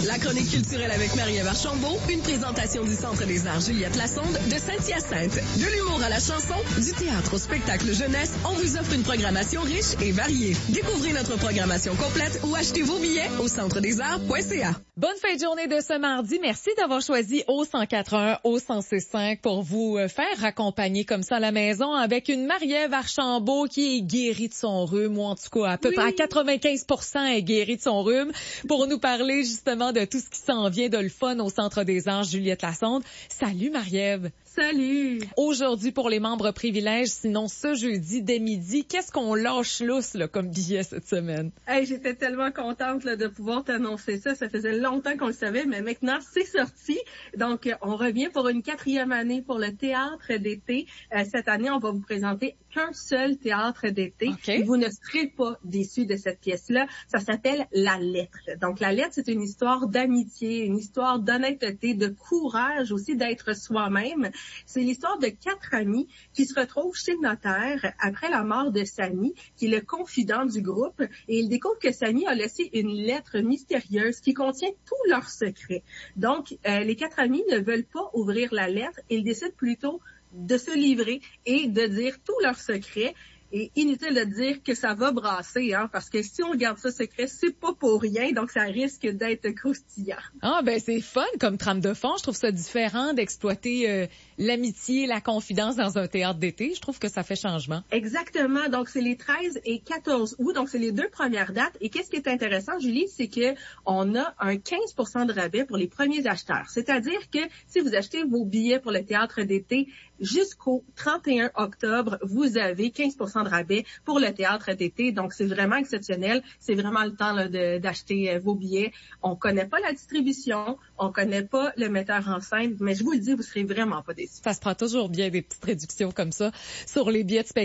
La chronique culturelle avec Marie-Ève Archambault, une présentation du Centre des Arts Juliette Lassonde de Saint-Hyacinthe. De l'humour à la chanson, du théâtre au spectacle jeunesse, on vous offre une programmation riche et variée. Découvrez notre programmation complète ou achetez vos billets au centredesarts.ca. Bonne fin de journée de ce mardi. Merci d'avoir choisi au 104.1, au 106.5 pour vous faire accompagner comme ça à la maison avec une Marie-Ève Archambault qui est guérie de son rhume, ou en tout cas à peu près à 95% est guérie de son rhume, pour nous parler justement de tout ce qui s'en vient de le fun au Centre des Arts Juliette Lassonde. Salut Marie-Ève. Salut! Aujourd'hui, pour les membres privilèges, sinon ce jeudi dès midi, qu'est-ce qu'on lâche lousse là, comme billet cette semaine? Hey, j'étais tellement contente là, de pouvoir t'annoncer ça. Ça faisait longtemps qu'on le savait, mais maintenant, c'est sorti. Donc, on revient pour une 4e année pour le théâtre d'été. Cette année, on va vous présenter qu'un seul théâtre d'été. Okay. Vous ne serez pas déçus de cette pièce-là. Ça s'appelle La Lettre. Donc, La Lettre, c'est une histoire d'amitié, une histoire d'honnêteté, de courage aussi d'être soi-même. C'est l'histoire de 4 amis qui se retrouvent chez le notaire après la mort de Samy, qui est le confident du groupe, et ils découvrent que Samy a laissé une lettre mystérieuse qui contient tous leurs secrets. Donc, les 4 amis ne veulent pas ouvrir la lettre, ils décident plutôt de se livrer et de dire tous leurs secrets. Et inutile de dire que ça va brasser, hein, parce que si on garde ça secret, c'est pas pour rien, donc ça risque d'être croustillant. Ah, ben c'est fun comme trame de fond. Je trouve ça différent d'exploiter l'amitié, la confidence dans un théâtre d'été. Je trouve que ça fait changement. Exactement. Donc, c'est les 13 et 14 août. Donc, c'est les 2 premières dates. Et qu'est-ce qui est intéressant, Julie, c'est que on a un 15% de rabais pour les premiers acheteurs. C'est-à-dire que si vous achetez vos billets pour le théâtre d'été jusqu'au 31 octobre, vous avez 15% de rabais pour le théâtre d'été. Donc, c'est vraiment exceptionnel. C'est vraiment le temps là, d'acheter vos billets. On connaît pas la distribution, on connaît pas le metteur en scène, mais je vous le dis, vous serez vraiment pas déçus. Ça se prend toujours bien des petites réductions comme ça sur les billets de spectacle.